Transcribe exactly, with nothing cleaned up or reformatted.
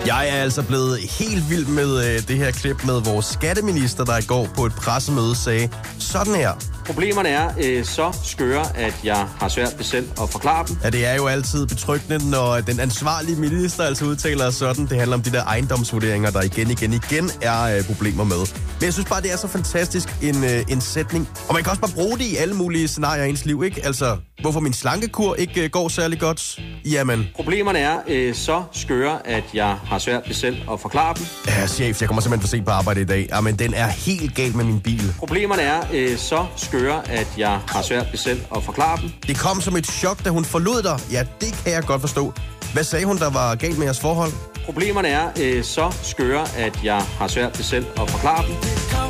Jeg er altså blevet helt vild med øh, det her klip med vores skatteminister, der i går på et pressemøde sagde sådan her. Problemerne er øh, så skøre, at jeg har svært ved selv at forklare dem. Ja, det er jo altid betryggende, når den ansvarlige minister altså udtaler sådan. Det handler om de der ejendomsvurderinger, der igen, igen, igen er øh, problemer med. Men jeg synes bare, det er så fantastisk en, øh, en sætning. Og man kan også bare bruge det i alle mulige scenarier i ens liv, ikke? Altså, hvorfor min slankekur ikke øh, går særlig godt? Jamen. Problemerne er øh, så skøre, at jeg har svært ved selv at forklare dem. Ja, chef, jeg kommer simpelthen for sent på arbejde i dag. Jamen, den er helt galt med min bil. Problemerne er øh, så skøre, at jeg har svært ved selv at forklare dem. Det kom som et chok, da hun forlod dig. Ja, det kan jeg godt forstå. Hvad sagde hun, der var galt med jeres forhold? Problemerne er øh, så skøre, at jeg har svært ved selv at forklare dem.